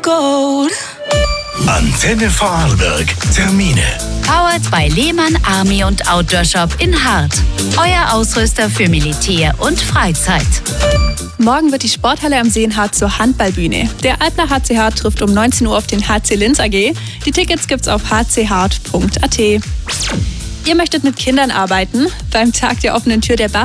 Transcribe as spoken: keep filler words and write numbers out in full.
Gold. Antenne Vorarlberg. Termine. Powered bei Lehmann Army und Outdoor Shop in Hart. Euer Ausrüster für Militär und Freizeit. Morgen wird die Sporthalle am See in Hart zur Handballbühne. Der Adler H C Hart trifft um neunzehn Uhr auf den H C Linz A G. Die Tickets gibt's auf h c hart punkt a t. Ihr möchtet mit Kindern arbeiten? Beim Tag der offenen Tür der